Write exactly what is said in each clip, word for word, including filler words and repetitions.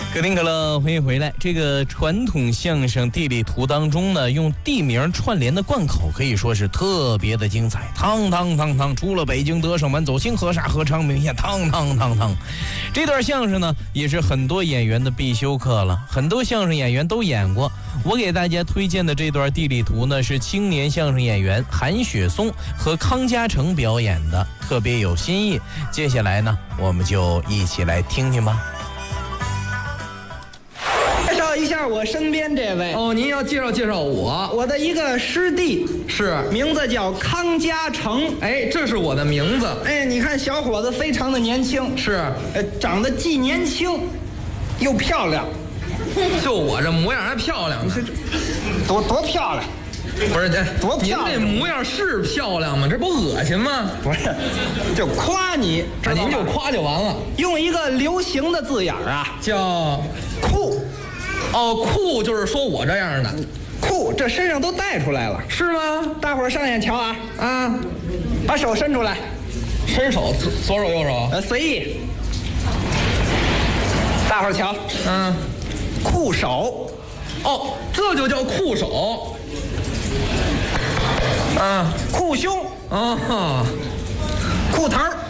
可听可乐，欢迎回来。这个传统相声地理图当中呢，用地名串联的贯口可以说是特别的精彩。汤汤汤汤，出了北京德胜门，走清河沙河昌明县。汤汤汤汤，这段相声呢，也是很多演员的必修课了，很多相声演员都演过。我给大家推荐的这段地理图呢，是青年相声演员韩雪松和康嘉诚表演的，特别有新意。接下来呢，我们就一起来听听吧。 介绍一下我身边这位哦，您要介绍介绍我， 我的一个师弟， 是名字叫康嘉诚。 哎，这是我的名字。 哎，你看小伙子非常的年轻， 是， 呃，长得既年轻又漂亮。 就我这模样还漂亮呢， 多多漂亮！ 不是这多漂亮！ 您这模样是漂亮吗？这不恶心吗？ 不是，就夸你， 这您就夸就完了。 用一个流行的字眼儿啊， 叫酷。 哦，酷就是说我这样的， 酷，这身上都带出来了， 是吗？ 大伙儿上眼瞧啊啊， 把手伸出来， 伸手，左手右手， 呃，随意。大伙儿瞧， 嗯， 酷手， 哦，这就叫酷手。啊， 酷胸， 哦， 裤头儿。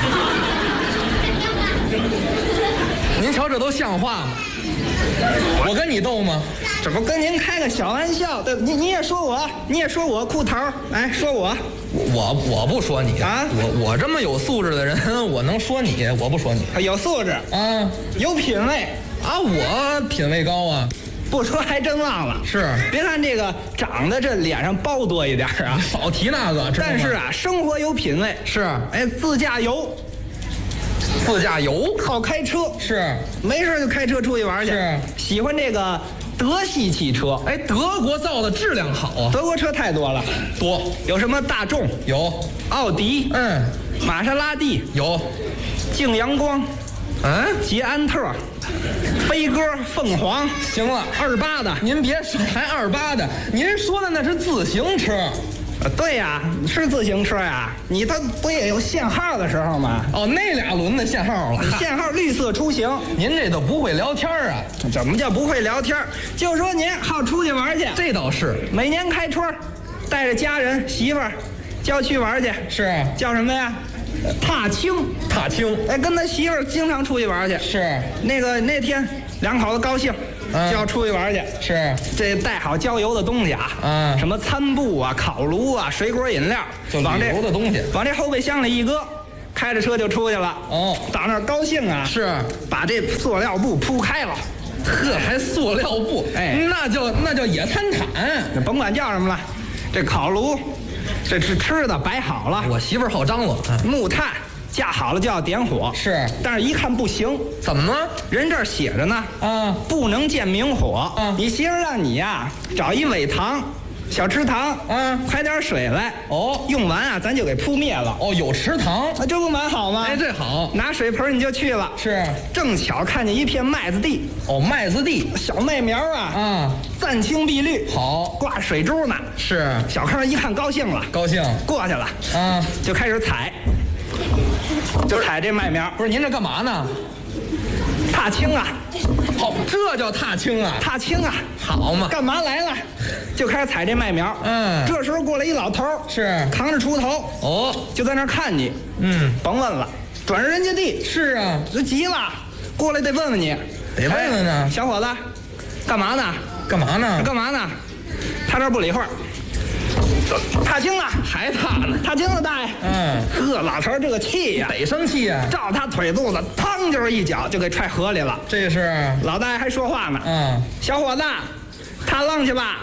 您瞧这都像话吗？我跟你斗吗？ 这不跟您开个小玩笑，对，你你也说我，你也说我裤头儿，哎，说我， 我我不说你啊， 我我这么有素质的人，我能说你？我不说你。 有素质啊， 有品位啊，我品位高啊。 不说还真忘了， 是， 别看这个长得这脸上包多一点啊， 少提那个。 但是啊，生活有品位。 是， 哎，自驾游， 自驾游， 好开车， 是， 没事就开车出去玩去。 是， 喜欢这个德系汽车。 哎，德国造的质量好啊， 德国车太多了， 多， 有什么大众， 有， 奥迪， 嗯， 玛莎拉蒂， 有， 敬阳光， 嗯， 捷安特，飞鸽，凤凰。 行了， 二八的， 您别说还二八的，您说的那是自行车。 呃，对呀，是自行车呀，你它不也有限号的时候吗？ 哦，那俩轮子限号了， 限号绿色出行。 您这都不会聊天啊？ 怎么叫不会聊天？就说您好出去玩去， 这倒是， 每年开春，带着家人媳妇儿，郊区玩去， 是叫什么呀？踏青， 踏青。 哎，跟他媳妇儿经常出去玩去。 是那个那天两口子高兴， 嗯、 就要出去玩去。 是这带好郊游的东西啊， 嗯， 什么餐布啊、烤炉啊、水果饮料， 就往这旅游的东西， 往这后备箱里一搁，开着车就出去了。 哦， 到那儿高兴啊， 是把这塑料布铺开了。 呵，还塑料布， 哎， 那叫那叫野餐毯， 甭管叫什么了，这烤炉，这是吃的摆好了。 我媳妇儿好张罗， 木炭架好了就要点火， 是， 但是一看不行， 怎么了？ 人这儿写着呢， 啊， 不能见明火。 啊， 你媳妇儿让你呀找一尾塘。小池塘， 啊， 排点水来， 哦， 用完啊，咱就给扑灭了。 哦，有池塘， 啊，这不蛮好吗？ 哎，这好， 拿水盆你就去了。 是， 正巧看见一片麦子地， 哦，麦子地， 小麦苗啊， 啊， 湛青碧绿， 好， 挂水珠呢。 是， 小康一看高兴了， 高兴， 过去了， 啊， 就开始采，就采这麦苗。 不是您这干嘛呢？ 踏青啊， 好，这叫踏青啊！ 踏青啊， 好嘛！ 干嘛来了？就开始采这麦苗。 嗯， 这时候过来一老头， 是扛着锄头， 哦， 就在那儿看你。 嗯， 甭问了，转人家地。 是啊， 这急了，过来得问问你， 得问问呢。 小伙子，干嘛呢？ 干嘛呢？ 干嘛呢？他这不理会儿。踏青啊， 还踏呢？ 踏青了，大爷。 嗯， 呵，老头这个气呀， 得生气呀！ 照他腿肚子，腾就是一脚就给踹河里了。 这是老大爷还说话呢。 嗯， 小伙子，踏浪去吧。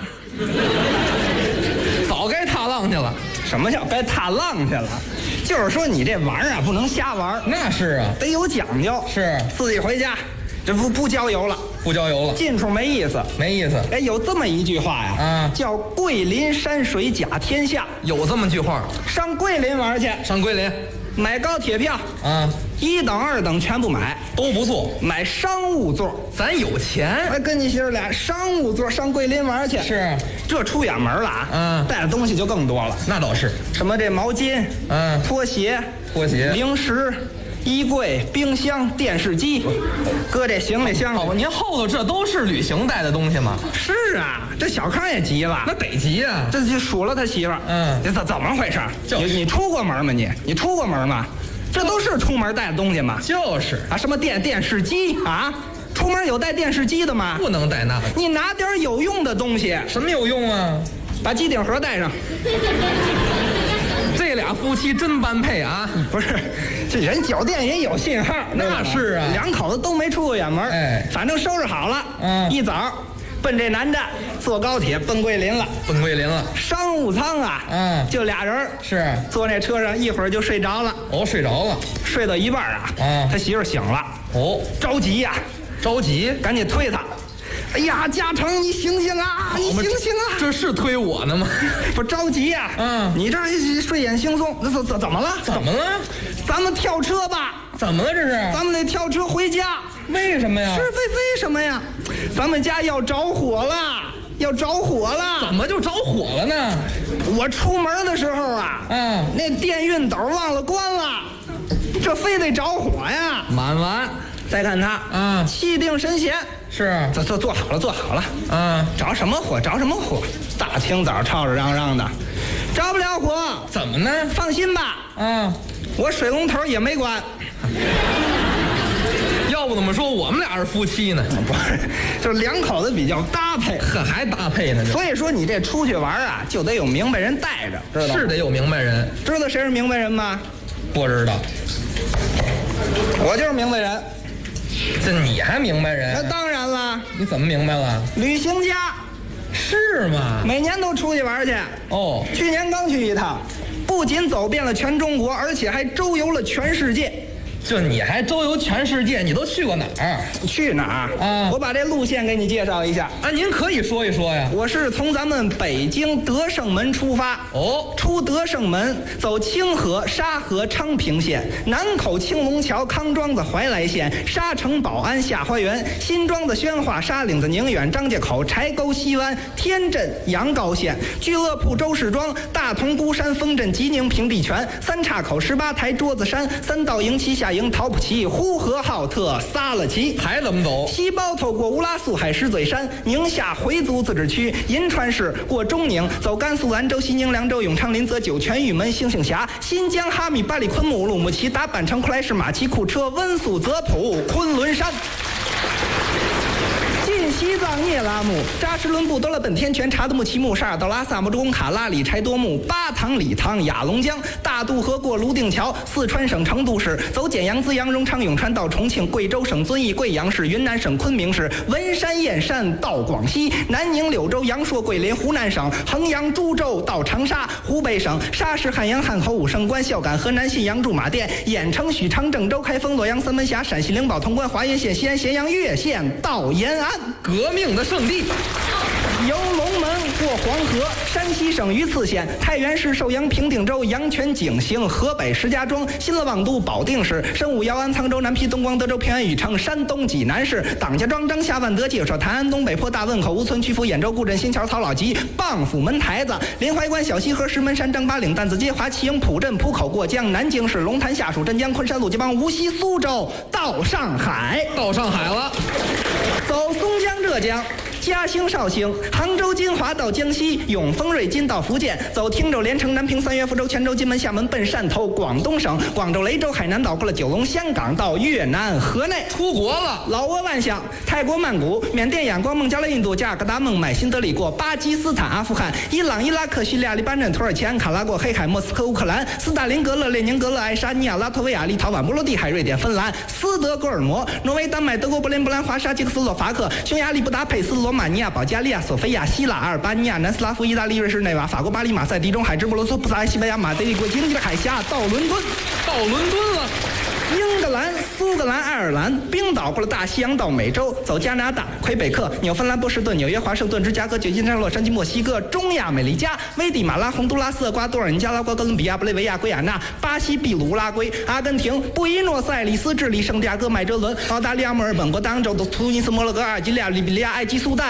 早该踏浪去了。 什么叫该踏浪去了？就是说你这玩意儿啊，不能瞎玩。 那是啊， 得有讲究。 是， 自己回家，这不不郊游了。 不郊游了， 近处没意思， 没意思。 哎，有这么一句话呀， 啊， 叫桂林山水甲天下。 有这么句话， 上桂林玩去， 上桂林买高铁票， 啊， 一等二等全部买， 都不坐， 买商务座。 咱有钱， 哎，跟你媳妇俩商务座上桂林玩去， 是， 这出远门了啊， 嗯， 带的东西就更多了。 那倒是， 什么这毛巾， 嗯， 拖鞋， 拖鞋， 零食。 衣柜、冰箱、电视机，搁这行李箱里。 哦，您后头这都是旅行带的东西吗？ 是啊，这小康也急了， 那得急呀、啊！ 这就数了他媳妇儿。 嗯， 这怎怎么回事？ 就是你你出过门吗？你你出过门吗？这都是出门带的东西吗？ 就是啊，什么电电视机啊？出门有带电视机的吗？ 不能带那个。 你拿点有用的东西。 什么有用啊？ 把机顶盒带上。 这俩夫妻真般配啊！ 不是，这人酒店也有信号。 那是啊， 两口子都没出过远门。 哎， 反正收拾好了。 嗯， 一早奔这南站，坐高铁奔桂林了。 奔桂林了。 商务舱啊， 嗯， 就俩人。 是。 坐那车上一会儿就睡着了。 哦，睡着了。 睡到一半啊， 嗯， 他媳妇醒了。 哦， 着急呀、啊， 着急， 赶紧推他。哎呀，嘉诚，你醒醒啊！你醒醒啊！ 这是推我呢吗？ 不着急呀、啊。 嗯， 你这睡眼惺忪，怎怎怎么了？ 怎么了？ 咱们跳车吧。 怎么了这是？ 咱们得跳车回家。 为什么呀？ 是为为什么呀？咱们家要着火了，要着火了。 怎么就着火了呢？ 我出门的时候啊， 嗯， 那电熨斗忘了关了，这非得着火呀。 满完。 再看他， 嗯， 气定神闲。 是， 坐坐坐好了，坐好了。 嗯， 着什么火？着什么火？大清早吵吵嚷嚷的，着不了火。 怎么呢？ 放心吧。 嗯， 我水龙头也没关。 要不怎么说我们俩是夫妻呢？ 不是，就是两口子比较搭配。 呵，还搭配呢？ 所以说你这出去玩啊，就得有明白人带着，知道吗？ 是得有明白人。 知道谁是明白人吗？ 不知道。 我就是明白人。 这你还明白人？ 那当然了。 你怎么明白了？ 旅行家。 是吗？ 每年都出去玩去。 哦， 去年刚去一趟，不仅走遍了全中国，而且还周游了全世界。 就你还周游全世界，你都去过哪儿？ 去哪儿？ 啊， 我把这路线给你介绍一下。 啊，您可以说一说呀。 我是从咱们北京德胜门出发。 哦， 出德胜门，走清河、沙河、昌平县，南口青龙桥、康庄子、怀来县，沙城、宝安、下花园，新庄子、宣化、沙岭子、宁远、张家口、柴沟、西湾、天镇、阳高县，俱乐部、周市庄、大同、孤山、丰镇、吉宁、平地泉，三岔口、十八台、桌子山，三道营、旗下营、陶普旗、呼和浩特、撒了旗。 还怎么走？ 西包头过乌拉苏海、石嘴山，宁夏回族自治区，银川市过中宁，走甘肃兰州、西宁、凉州、永昌、临泽、酒泉、玉门、星星峡，新疆哈密、巴里、昆木、乌鲁木齐、达坂城、库莱市、马奇库车、温宿、泽普、昆仑山。进西藏聂拉木、扎什伦布、多勒本天泉、查德木齐木、沙尔道拉萨木、中卡拉里、柴多木、巴塘理塘、雅龙江、大渡河过泸定桥，四川省成都市，走简阳、资阳、荣昌、永川到重庆，贵州省遵义、贵阳市，云南省昆明市，文山、燕山到广西，南宁、柳州、阳朔、桂林，湖南省衡阳、株洲到长沙，湖北省沙市、汉阳、汉口、武胜关、孝感、河南信阳、驻马店、盐城、许昌、郑州、开封、洛阳、三门峡，陕西灵宝、潼关、华阴县、西安、咸阳、岳县到延安。 革命的圣地。 由龙门过黄河，山西省榆次县，太原市寿阳平定州，阳泉景行，河北石家庄，新乐望都保定市，深武姚安沧州，南皮东光德州，平安禹城，山东济南市，党家庄张夏万德介绍谭安东北坡大汶口乌村曲阜兖州固镇新桥曹老集，蚌埠门台子，临淮关小西河石门山张八岭担子街华旗营浦镇浦口过江，南京市龙潭下属镇江昆山路街帮无锡苏州到上海， 到上海了， 走松江浙江。嘉兴、绍兴、杭州、金华到江西，永丰、瑞金到福建，走汀州、连城、南平、三原、福州、泉州、金门、厦门，奔汕头、广东省，广州、雷州、海南岛过了九龙、香港到越南河内， 出国了。 老挝万象、泰国曼谷、缅甸仰光、孟加拉、印度、加尔各答、孟买、新德里过巴基斯坦、阿富汗、伊朗、伊拉克、叙利亚、黎巴嫩、土耳其、安卡拉过黑海、莫斯科、乌克兰、斯大林格勒、列宁格勒、爱沙尼亚、拉脱维亚、立陶宛、波罗的海、瑞典、芬兰、斯德哥尔摩、挪威、丹麦、德国、柏林、波兰、华沙、捷克斯洛伐克、匈牙利、布达佩斯、罗马尼亚、保加利亚、索菲亚、希腊、阿尔巴尼亚、南斯拉夫、意大利、瑞士、内瓦、法国、巴黎、马赛、地中海、直布罗陀、布萨埃、西班牙、马德里过经济的海峡到伦敦， 到伦敦了。 英格兰、苏格兰、爱尔兰、冰岛过了大西洋到美洲，走加拿大、魁北克、纽芬兰、波士顿、纽约、华盛顿、芝加哥、旧金山、洛杉矶、墨西哥、中亚美利加、危地马拉、洪都拉斯、厄瓜多尔、尼加拉瓜、哥伦比亚、玻利维亚、圭亚那、巴西、秘鲁、乌拉圭、阿根廷、布宜诺斯艾利斯、智利、圣地亚哥、麦哲伦、澳大利亚、墨尔本、博大洋洲的突尼斯、摩洛哥、阿尔及利亚、利比利亚、埃及、苏丹、埃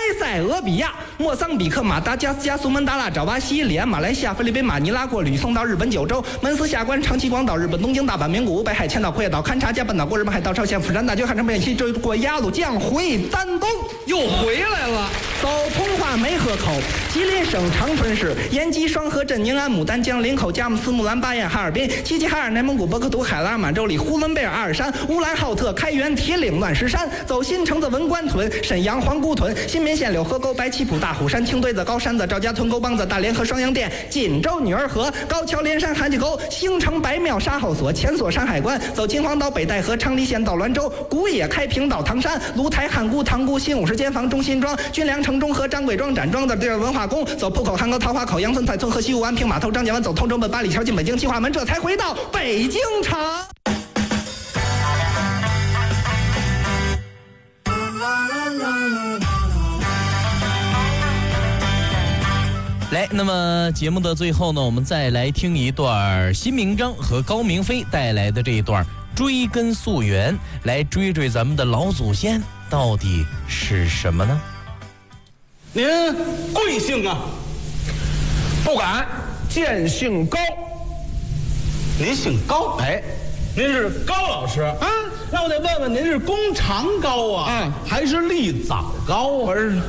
塞俄比亚、莫桑比克、马达加斯加、苏门答腊、爪哇、西里安、马来西亚、菲律宾、马尼拉过吕宋到日本九州、门司下关、长崎、广岛、日本东京、大阪、名古屋、北海、千岛、库页岛、勘察加半岛过日本海、到朝鲜、釜山、大邱、汉城、北西、追过鸭绿江回丹东， 又回来了。 走通化梅河口，吉林省长春市延吉、双河镇、宁安、牡丹江、林口、佳木斯、木兰、巴彦、哈尔滨、齐齐哈尔、内蒙古、博克图、海拉尔、满洲里、呼伦贝尔、阿尔山、乌兰浩特、开原、铁岭、乱石山，走新城子、文官屯、沈阳、皇姑屯、新民县、柳河沟、白旗埔、大虎山、青堆子、高山子、赵家屯、沟帮子、大连河、双阳店、锦州女儿河、高桥、连山、韩家沟、兴城、白庙、沙号所、前所、山海关，走秦皇岛、北戴河、昌黎县到滦州、古冶、开平到唐山、芦台、汉沽、塘沽、新五十间房、中心庄、军粮城、中和、张贵庄、展庄的地儿文化宫，走浦口、汉沟、桃花口、杨村、蔡村和西湖、安平码头、张家湾，走通州奔八里桥进北京西华门，这才回到北京城。 来，那么节目的最后呢，我们再来听一段辛明章和高明飞带来的这一段追根溯源，来追追咱们的老祖先到底是什么呢？ 您贵姓啊？ 不敢，见姓高。 您姓高？ 哎， 您是高老师啊？那我得问问，您是弓长高啊， 嗯还是立早高啊？ 我是。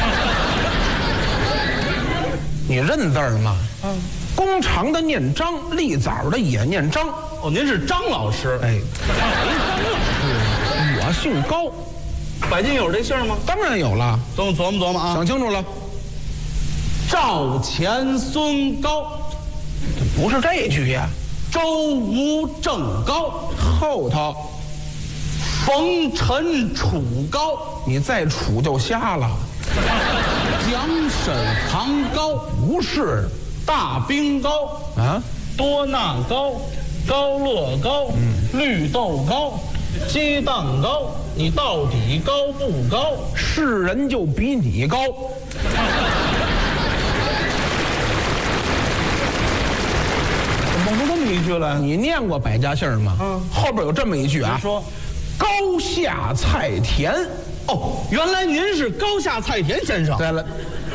你认字儿吗？嗯，弓长的念张，立早的也念张。 哦，您是张老师？ 哎，我姓高。 百金有这姓吗？ 当然有了， 琢磨琢磨琢磨啊！ 想清楚了， 赵钱孙高， 不是这句呀， 周吴郑高， 后头冯陈楚高， 你再杵就瞎了。 蒋沈杭高， 不是大兵高啊， 多纳高，高乐高，嗯、绿豆高，鸡蛋高，你到底高不高？ 是人就比你高。 蹦出这么一句来， 你念过百家姓吗？嗯，后边有这么一句啊， 说高下菜田。 哦，原来您是高下菜田先生。 对了，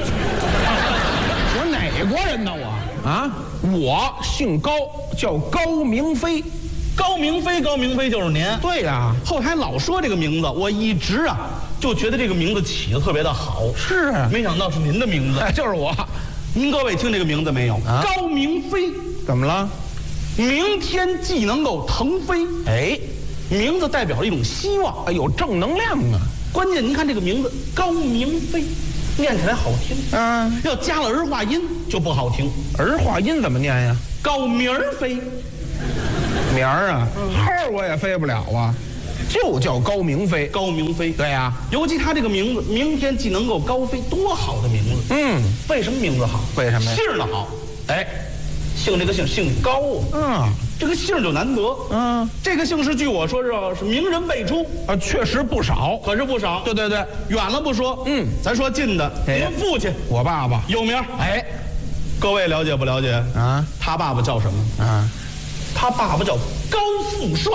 我哪国人呢？我啊，我姓高，叫高明飞。 高明飞，高明飞就是您。 对呀、啊， 后台老说这个名字，我一直啊就觉得这个名字起得特别的好。 是， 没想到是您的名字。 哎，就是我。 您各位听这个名字没有？啊、高明飞， 怎么了？ 明天既能够腾飞。 哎， 名字代表了一种希望， 哎，有正能量啊。 关键您看这个名字高明飞，念起来好听， 嗯， 要加了儿化音就不好听。 儿化音怎么念呀？ 高明儿飞， 明儿啊，号我也飞不了啊，就叫高明飞。 高明飞， 对呀、啊， 尤其他这个名字，明天既能够高飞，多好的名字。 嗯， 为什么名字好？ 为什么呀？ 姓儿的好。哎，姓这个姓姓高啊。嗯。这个姓就难得，嗯，这个姓氏据我说是是名人辈出啊，确实不少， 可是不少。 对对对， 远了不说，嗯，咱说近的，您父亲， 我爸爸有名，哎，各位了解不了解啊？他爸爸叫什么啊？他爸爸叫高富帅，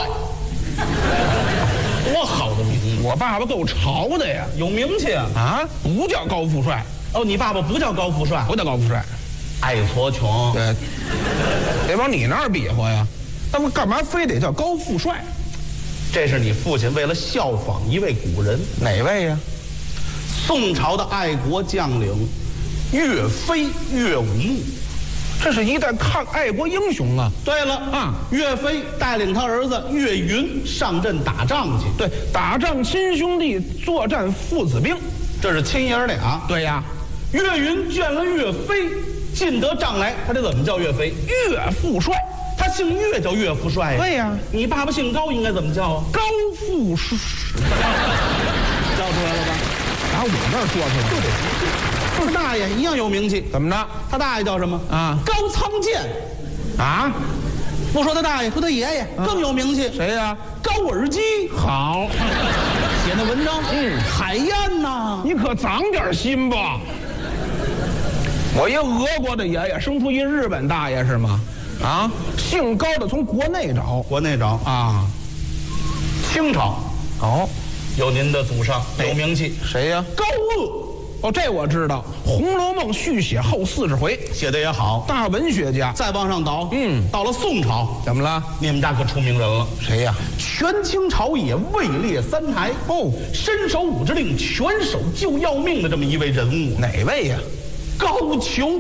多好的名字！ 我爸爸够潮的呀， 有名气啊！ 啊，不叫高富帅， 哦，你爸爸不叫高富帅， 不叫高富帅。 爱矬穷， 对，得往你那儿比划呀。那么干嘛非得叫高富帅？ 这是你父亲为了效仿一位古人， 哪位呀？ 宋朝的爱国将领岳飞岳武穆， 这是一代抗爱国英雄啊。 对了啊，岳飞带领他儿子岳云上阵打仗去， 对，打仗亲兄弟，作战父子兵， 这是亲爷儿俩。 对呀， 岳云见了岳飞。进得帐来，他这怎么叫岳飞？ 岳富帅， 他姓岳叫岳富帅呀。 对呀， 你爸爸姓高，应该怎么叫啊？ 高富帅， 叫出来了吧？ 打我那儿说出来，就得。 他大爷一样有名气， 怎么着？ 他大爷叫什么啊？高仓健， 啊？ 不说他大爷，说他爷爷更有名气。 谁呀？ 高尔基。 好， 写那文章，嗯，海燕呐， 你可长点心吧。我一俄国的爷爷生出一日本大爷是吗？啊，姓高的从国内找， 国内找啊。清朝， 哦， 有您的祖上有名气， 谁呀？ 高鄂， 哦，这我知道，《红楼梦》续写后四十回， 写的也好。 大文学家。 再往上倒， 嗯， 到了宋朝， 怎么了？ 你们家可出名人了。 谁呀？ 权倾朝野，位列三台。 哦， 身手五指令，拳手就要命的这么一位人物。 哪位呀？ 高俅。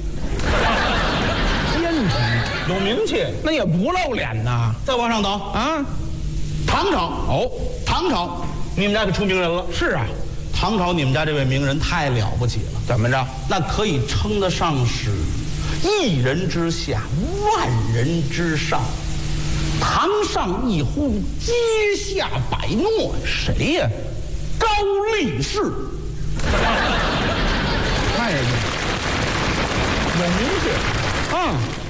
奸臣有名气， 那也不露脸呐。 再往上倒啊， 唐朝。 哦， 唐朝，你们家可出名人了。 是啊， 唐朝你们家这位名人太了不起了。 怎么着？ 那可以称得上是一人之下，万人之上。堂上一呼，阶下百诺。 谁呀？ 高力士。 太有名气啊！